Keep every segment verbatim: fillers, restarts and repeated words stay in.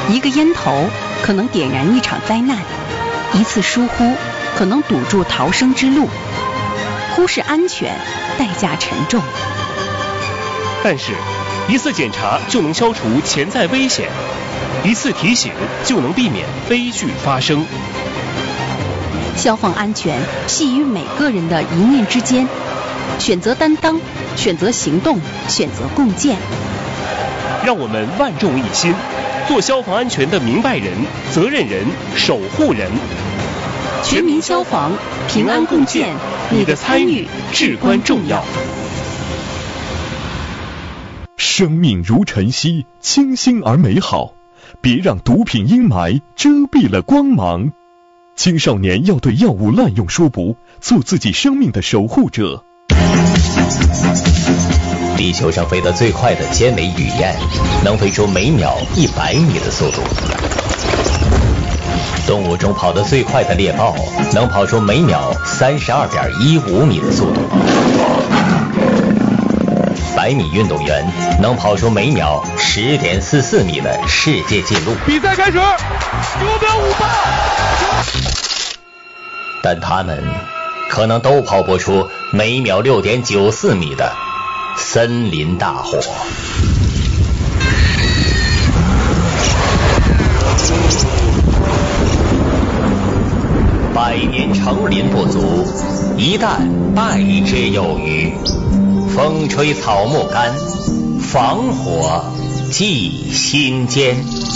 一个烟头可能点燃一场灾难，一次疏忽可能堵住逃生之路。忽视安全，代价沉重。 但是，一次检查就能消除潜在危险，一次提醒就能避免悲剧发生。 消防安全系于每个人的一念之间，选择担当，选择行动，选择共建。 让我们万众一心，做消防安全的明白人、责任人、守护人。 全民消防，平安共建，你的参与至关重要。 生命如晨曦，清新而美好，别让毒品阴霾遮蔽了光芒。青少年要对药物滥用说不，做自己生命的守护者。 地球上飞得最快的尖尾雨燕，能飞出每秒一百米的速度。动物中跑得最快的猎豹，能跑出每秒三十二点一五米的速度。百米运动员能跑出每秒十点四四米的世界纪录。 比赛开始，九秒五八。 但他们可能都跑不出每秒六点九四米的森林大火。百年成林不足，一旦败之有余。风吹草木干，防火记心间。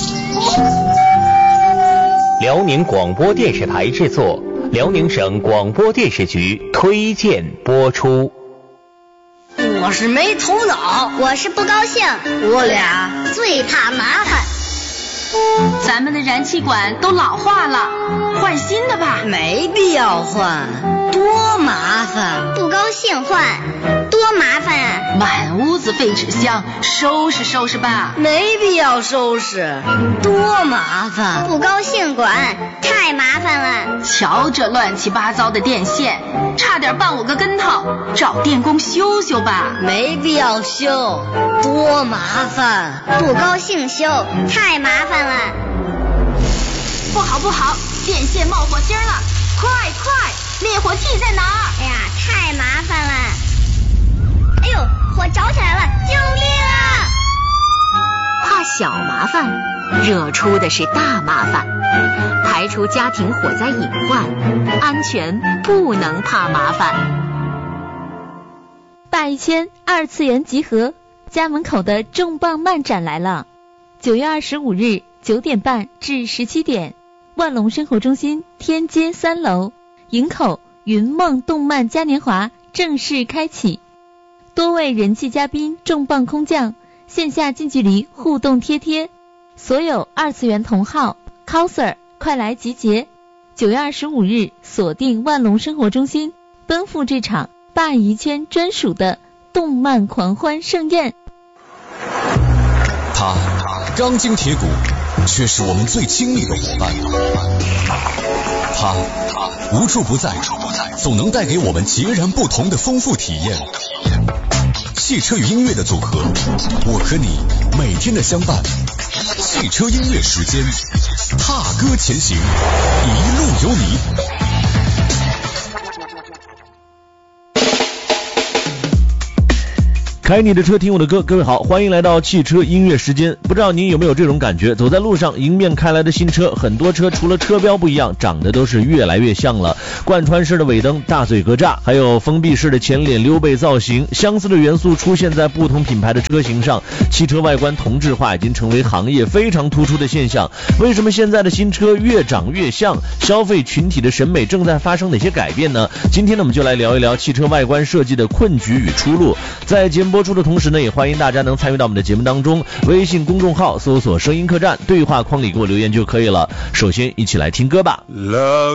辽宁广播电视台制作，辽宁省广播电视局推荐播出。 我是没头脑， 我是不高兴， 我俩最怕麻烦。 咱们的燃气管都老化了，换新的吧。 没必要换，多麻烦。 不高兴换，多麻烦啊！ 满屋子废纸箱，收拾收拾吧。 没必要收拾，多麻烦。 不高兴管，太麻烦了。 瞧这乱七八糟的电线，差点绊我个跟头，找电工修修吧。 没必要修，多麻烦。 不高兴修，太麻烦了。 不好不好，电线冒火星了，快快，灭火器在哪儿？ 哎呀，太麻烦了。哎呦，火着起来了，救命啊！ 怕小麻烦，惹出的是大麻烦。排除家庭火灾隐患，安全不能怕麻烦。 大一千二次元集合，家门口的重磅漫展来了。九月二十五日九点半至十七点，万隆生活中心天街三楼，营口云梦动漫嘉年华正式开启。多位人气嘉宾重磅空降，线下近距离互动贴贴，所有二次元同好 coser 快来集结。九月二十五日锁定万隆生活中心，奔赴这场大一圈专属的动漫狂欢盛宴。 他钢筋铁骨，却是我们最亲密的伙伴。他无处不在，总能带给我们截然不同的丰富体验。汽车与音乐的组合，我和你每天的相伴。汽车音乐时间，踏歌前行，一路有你。 开你的车，听我的歌。各位好，欢迎来到汽车音乐时间。不知道您有没有这种感觉，走在路上，迎面开来的新车，很多车除了车标不一样，长得都是越来越像了。贯穿式的尾灯，大嘴格栅，还有封闭式的前脸溜背造型，相似的元素出现在不同品牌的车型上。汽车外观同质化已经成为行业非常突出的现象。为什么现在的新车越长越像？消费群体的审美正在发生哪些改变呢？今天呢，我们就来聊一聊汽车外观设计的困局与出路。在节目播出的同时呢，也欢迎大家能参与到我们的节目当中，微信公众号搜索声音客栈，对话框里给我留言就可以了。首先一起来听歌吧。Love